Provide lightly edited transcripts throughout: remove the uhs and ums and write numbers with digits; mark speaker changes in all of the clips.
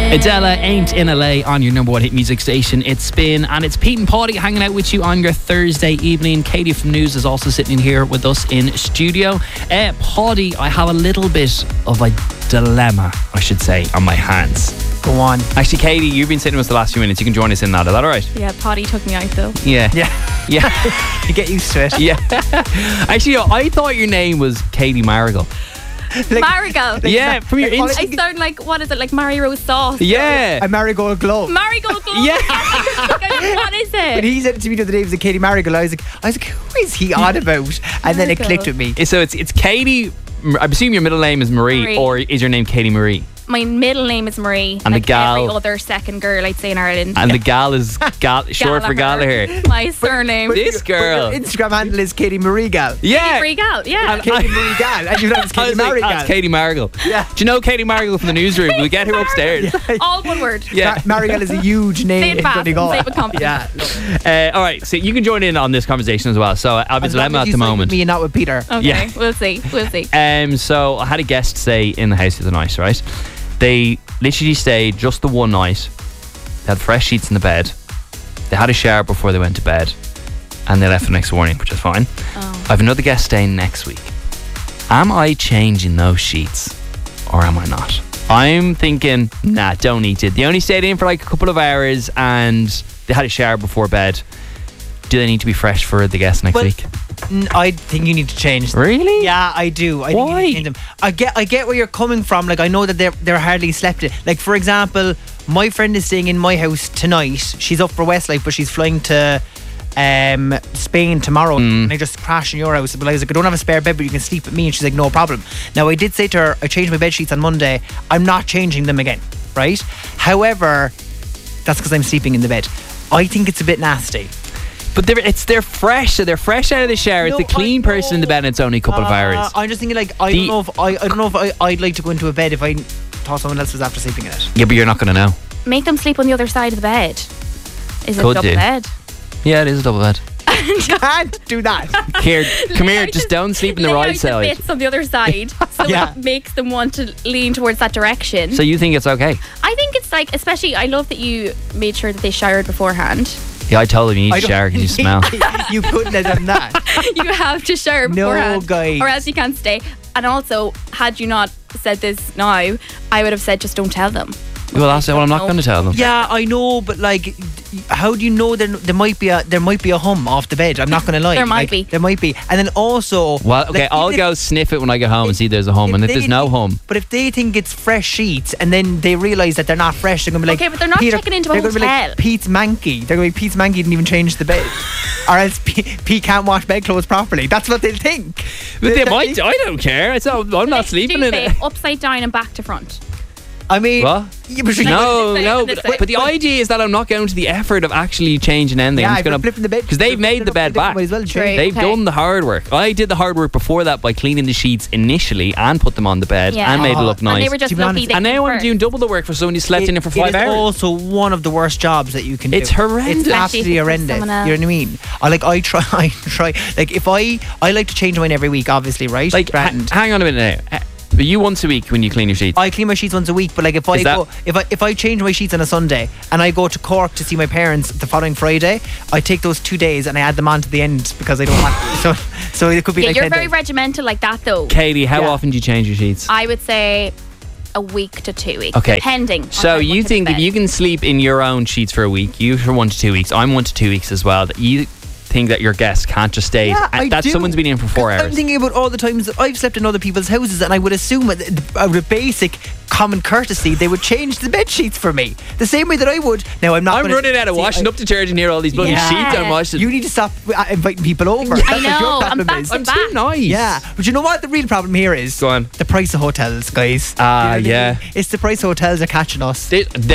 Speaker 1: Adela Ain't in LA on your number one hit music station. It's Spin, and it's Pete and Paddy hanging out with you on your Thursday evening. Katie from News is also sitting in here with us in studio. Paddy, I have a little bit of a dilemma, I should say, on my hands.
Speaker 2: Go on.
Speaker 1: Actually, Katie, you've been sitting with us the last few minutes. You can join us in that. Is that all right?
Speaker 3: Yeah, Paddy took me out though.
Speaker 1: Yeah.
Speaker 2: You get used to it.
Speaker 1: Yeah. Actually, I thought your name was Katie Marigold.
Speaker 3: Marigold.
Speaker 1: Yeah, from your
Speaker 3: I sound like, what is it, like Mary Rose sauce?
Speaker 1: Yeah.
Speaker 2: A marigold glove.
Speaker 3: Marigold glove.
Speaker 1: Yeah.
Speaker 3: What is
Speaker 2: When
Speaker 3: it?
Speaker 2: he said it to me the other day, it was a Katie Marigold. I was like, who is he on about? And then it clicked with me.
Speaker 1: So it's Katie. I presume your middle name is Marie, or is your name Katie Marie?
Speaker 3: My middle name is Marie.
Speaker 1: And
Speaker 3: like
Speaker 1: the gal-
Speaker 3: every other second girl I'd say in Ireland.
Speaker 1: And the gal is short for Gallagher.
Speaker 3: My surname.
Speaker 1: This girl.
Speaker 2: But your Instagram handle is Katie Marie Gal.
Speaker 1: Yeah.
Speaker 3: Marie Gal, yeah.
Speaker 2: Katie Marie Gal. And you know it's
Speaker 1: I
Speaker 2: Katie
Speaker 1: was like,
Speaker 2: Marie
Speaker 1: oh,
Speaker 2: Gal.
Speaker 1: it's Katie Marigold.
Speaker 2: Yeah.
Speaker 1: Do you know Katie Marigold from the newsroom? We get her upstairs.
Speaker 3: All one word.
Speaker 1: Yeah.
Speaker 2: Marigold is a huge
Speaker 3: Say
Speaker 2: name
Speaker 3: it
Speaker 2: in
Speaker 3: fast and
Speaker 2: Donegal.
Speaker 3: say it with confidence.
Speaker 2: Yeah.
Speaker 1: All right, so you can join in on this conversation as well. So I have a
Speaker 2: As long
Speaker 1: dilemma
Speaker 2: as
Speaker 1: at
Speaker 2: you
Speaker 1: the
Speaker 2: side with
Speaker 1: moment.
Speaker 2: me and not with Peter.
Speaker 3: Okay,
Speaker 1: Yeah.
Speaker 3: we'll see.
Speaker 1: So I had a guest stay in the house the other night, right? They literally stayed just the one night. They had fresh sheets in the bed. They had a shower before they went to bed. And they left the next morning, which is fine.
Speaker 3: Oh.
Speaker 1: I have another guest staying next week. Am I changing those sheets or am I not? I'm thinking, nah, don't need to. They only stayed in for like a couple of hours and they had a shower before bed. Do they need to be fresh for the guest next week?
Speaker 2: I think you need to change them.
Speaker 1: Really?
Speaker 2: Yeah, I do. I think you need to change them. I get where you're coming from. Like, I know that they're hardly slept in. Like, for example, my friend is staying in my house tonight. She's up for Westlife, but she's flying to Spain tomorrow. And I just crashed in your house. But I was like, I don't have a spare bed, but you can sleep with me. And she's like, no problem. Now, I did say to her, I changed my bed sheets on Monday. I'm not changing them again, right? However, that's because I'm sleeping in the bed. I think it's a bit nasty.
Speaker 1: But they're fresh, so they're fresh out of the shower.
Speaker 2: No,
Speaker 1: it's the clean person in the bed and it's only a couple of hours.
Speaker 2: I'm just thinking, like, I don't know if I'd like to go into a bed if I thought someone else was after sleeping in it.
Speaker 1: Yeah, but you're not going to know.
Speaker 3: Make them sleep on the other side of the bed. Is it
Speaker 1: Could
Speaker 3: a double
Speaker 1: do.
Speaker 3: bed?
Speaker 1: Yeah, it is a double bed.
Speaker 2: Can't do that.
Speaker 1: Here, come here,
Speaker 3: Lay out
Speaker 1: just don't sleep in the
Speaker 3: lay
Speaker 1: right
Speaker 3: out
Speaker 1: side.
Speaker 3: bits on the other side, so
Speaker 2: Yeah.
Speaker 3: it makes them want to lean towards that direction.
Speaker 1: So you think it's okay?
Speaker 3: I think it's like, especially, I love that you made sure that they showered beforehand.
Speaker 1: Yeah, I told him you need
Speaker 2: I
Speaker 1: to
Speaker 2: don't
Speaker 1: shower because you smell.
Speaker 2: You couldn't have done that.
Speaker 3: You have to shower
Speaker 2: No,
Speaker 3: beforehand,
Speaker 2: guys.
Speaker 3: or else you can't stay. And also, had you not said this now, I would have said just don't tell them.
Speaker 1: Well, I'm not going to tell them.
Speaker 2: Yeah, I know, but like, how do you know there might be a hum off the bed? I'm not going to lie.
Speaker 3: There might
Speaker 2: Like,
Speaker 3: be.
Speaker 2: There might be. And then also,
Speaker 1: Well, okay,
Speaker 2: like,
Speaker 1: I'll
Speaker 2: even
Speaker 1: go sniff it when I get home and see there's a hum. And if
Speaker 2: they
Speaker 1: there's no
Speaker 2: think-
Speaker 1: hum,
Speaker 2: But if they think it's fresh sheets and then they realise that they're not fresh, they're going to be like,
Speaker 3: Okay, but they're not
Speaker 2: Peter,
Speaker 3: checking into a
Speaker 2: they're gonna be
Speaker 3: hotel.
Speaker 2: like, Pete's manky. They're going to be, Pete's manky didn't even change the bed. Or else Pete can't wash bedclothes properly. That's what they'll think.
Speaker 1: but they
Speaker 2: They'll
Speaker 1: might.
Speaker 2: think-
Speaker 1: I don't care. I'm not sleeping in it.
Speaker 3: Upside down and back to front.
Speaker 2: I mean,
Speaker 1: What?
Speaker 2: yeah, but
Speaker 1: No,
Speaker 3: This way
Speaker 1: no,
Speaker 3: and this way.
Speaker 1: but the idea is that I'm not going to the effort of actually changing anything.
Speaker 2: yeah,
Speaker 1: I'm
Speaker 2: if
Speaker 1: just
Speaker 2: you're
Speaker 1: going
Speaker 2: flipping the bed
Speaker 1: because they've made the bed back.
Speaker 2: Might as well
Speaker 3: True.
Speaker 2: change.
Speaker 1: They've
Speaker 3: Okay.
Speaker 1: done the hard work. I did the hard work before that by cleaning the sheets initially and put them on the bed
Speaker 3: Yeah.
Speaker 1: and made it look
Speaker 3: And they
Speaker 1: nice.
Speaker 3: were just
Speaker 2: To be
Speaker 3: lucky
Speaker 2: honest-
Speaker 3: they
Speaker 1: And now I'm
Speaker 3: first.
Speaker 1: doing double the work for someone who slept in it for 5
Speaker 2: is
Speaker 1: hours.
Speaker 2: also one of the worst jobs that you can do.
Speaker 1: It's horrendous.
Speaker 2: It's absolutely
Speaker 3: Especially if it's
Speaker 2: horrendous. You
Speaker 3: someone
Speaker 2: know what I mean? I try. Like, if I like to change mine every week, obviously, right?
Speaker 1: Like,
Speaker 2: Grand.
Speaker 1: hang on a minute now. But you once a week when you clean your sheets.
Speaker 2: I clean my sheets once a week, but like if I
Speaker 1: Is that-
Speaker 2: go, if I change my sheets on a Sunday and I go to Cork to see my parents the following Friday, I take those 2 days and I add them on to the end because I don't want. So it could be
Speaker 3: Yeah,
Speaker 2: like
Speaker 3: you're
Speaker 2: 10
Speaker 3: very
Speaker 2: days.
Speaker 3: regimental like that though.
Speaker 1: Katie, how
Speaker 2: Yeah.
Speaker 1: often do you change your sheets?
Speaker 3: I would say a week to 2 weeks,
Speaker 1: Okay.
Speaker 3: depending. on
Speaker 1: So
Speaker 3: how
Speaker 1: you
Speaker 3: much
Speaker 1: think
Speaker 3: it's
Speaker 1: if you
Speaker 3: bed.
Speaker 1: can sleep in your own sheets for a week, you for 1 to 2 weeks, I'm 1 to 2 weeks as well, that you think that your guests can't just stay,
Speaker 2: Yeah, I
Speaker 1: that
Speaker 2: do.
Speaker 1: someone's been in for 4
Speaker 2: I'm
Speaker 1: hours.
Speaker 2: thinking about all the times that I've slept in other people's houses, and I would assume out of a basic common courtesy they would change the bed sheets for me the same way that I would. Now I'm not.
Speaker 1: I'm
Speaker 2: gonna-
Speaker 1: running out of
Speaker 2: See,
Speaker 1: washing up detergent here, all these bloody
Speaker 2: Yeah.
Speaker 1: sheets I'm washing.
Speaker 2: You need to stop inviting people over. That's what your
Speaker 3: know, I'm
Speaker 2: problem
Speaker 3: back
Speaker 2: is.
Speaker 3: to
Speaker 1: I'm too nice.
Speaker 2: Yeah, but you know what the real problem here is?
Speaker 1: Go on.
Speaker 2: The price of hotels, guys.
Speaker 1: Ah,
Speaker 2: You know what I
Speaker 1: yeah.
Speaker 2: mean? It's the price of hotels are catching us.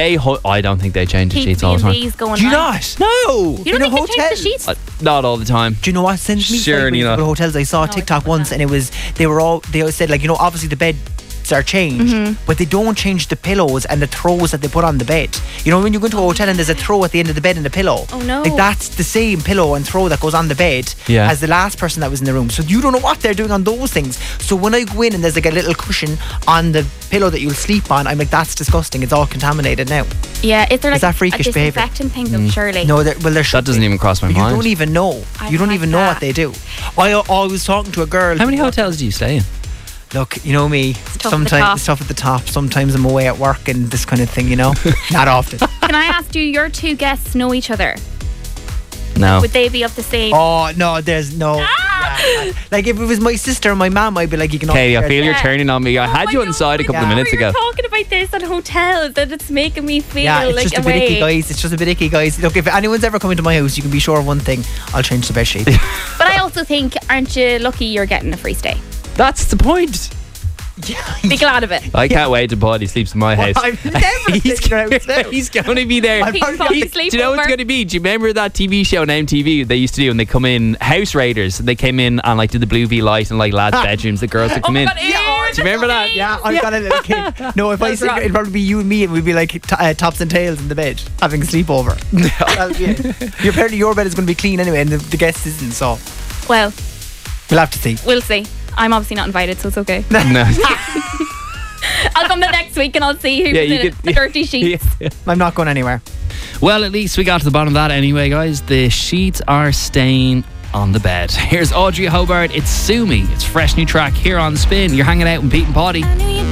Speaker 1: I don't think they change the
Speaker 3: keep
Speaker 1: sheets all the time.
Speaker 3: B&Bs going
Speaker 2: Do you
Speaker 3: on.
Speaker 2: not? No.
Speaker 3: You don't think they change the sheets?
Speaker 1: Not all the time.
Speaker 2: Do you know what? Send me
Speaker 1: Sure,
Speaker 2: sideways
Speaker 1: Nina.
Speaker 2: about hotels. I saw a
Speaker 3: No,
Speaker 2: TikTok
Speaker 3: it's
Speaker 2: once,
Speaker 3: not.
Speaker 2: and they always said, like, you know, obviously the bed sheets are changed, but they don't change the pillows and the throws that they put on the bed. You know, when you go into a hotel and there's a throw at the end of the bed and a pillow.
Speaker 3: Oh, no.
Speaker 2: Like, that's the same pillow and throw that goes on the bed as the last person that was in the room. So you don't know what they're doing on those things. So when I go in and there's like a little cushion on the pillow that you'll sleep on, I'm like, that's disgusting. It's all contaminated now.
Speaker 3: Yeah, is there like
Speaker 2: that freakish
Speaker 3: a
Speaker 2: behaviour?
Speaker 3: disinfectant thing though, surely?
Speaker 2: No, there should
Speaker 1: That doesn't
Speaker 2: be.
Speaker 1: even cross my
Speaker 2: But
Speaker 1: mind.
Speaker 2: You don't even know. You don't
Speaker 3: like
Speaker 2: even know
Speaker 3: that.
Speaker 2: what they do. I was talking to a girl.
Speaker 1: How many hotels do you stay in?
Speaker 2: Look, you know me.
Speaker 3: tough at the
Speaker 2: Sometimes
Speaker 3: top.
Speaker 2: it's tough at the top. Sometimes I'm away at work and this kind of thing, you know. Not often.
Speaker 3: Can I ask, do your two guests know each other?
Speaker 1: No.
Speaker 3: Would they be of the same?
Speaker 2: Oh no, there's no. Yeah. Like if it was my sister and my mum, I'd be like, you can. all
Speaker 1: Katie, I
Speaker 2: share
Speaker 1: feel
Speaker 2: the-
Speaker 1: you're turning on me. I had
Speaker 3: I
Speaker 1: you
Speaker 3: know,
Speaker 1: inside a couple
Speaker 3: I
Speaker 1: of
Speaker 3: know.
Speaker 1: minutes
Speaker 3: We were
Speaker 1: ago.
Speaker 3: talking about this at hotels and it's making me feel
Speaker 2: Yeah, it's
Speaker 3: like
Speaker 2: just
Speaker 3: a
Speaker 2: a bit icky,
Speaker 3: way.
Speaker 2: guys. It's just a bit icky, guys. Look, if anyone's ever coming to my house, you can be sure of one thing: I'll change the bed sheet.
Speaker 3: But I also think, aren't you lucky you're getting a free stay?
Speaker 1: That's the point.
Speaker 3: Be glad of it.
Speaker 1: I can't wait till Paddy sleeps in my house.
Speaker 2: I'm never
Speaker 1: he's,
Speaker 2: taking her out now.
Speaker 1: he's going to be there.
Speaker 2: I'm
Speaker 3: Pete
Speaker 2: probably-
Speaker 3: Paul
Speaker 1: Do you know what it's
Speaker 3: sleepover.
Speaker 1: going to be? Do you remember that TV show on MTV they used to do when they come in, House Raiders? They came in and like did the blue V light and like lads' bedrooms. The girls would
Speaker 3: Oh
Speaker 1: come
Speaker 3: my
Speaker 1: in.
Speaker 3: God,
Speaker 1: Do you remember that?
Speaker 2: Yeah, I've got a little kid. No, if I
Speaker 3: That's
Speaker 2: sleep,
Speaker 3: right.
Speaker 2: it'd probably be you and me, and we'd be like tops and tails in the bed, having a sleepover. That'll be it. Apparently, your bed is going to be clean anyway, and the guest isn't. So
Speaker 3: Well,
Speaker 2: we'll have to see.
Speaker 3: we'll see. I'm obviously not invited, so it's okay.
Speaker 1: No.
Speaker 3: I'll come the next week and I'll see who's in it. The dirty sheets.
Speaker 2: I'm not going anywhere.
Speaker 1: Well, at least we got to the bottom of that anyway, guys. The sheets are staying on the bed. Here's Audrey Hobart. It's Sue Me. It's a fresh new track here on Spin. You're hanging out with Pete and Paddy.
Speaker 3: I knew you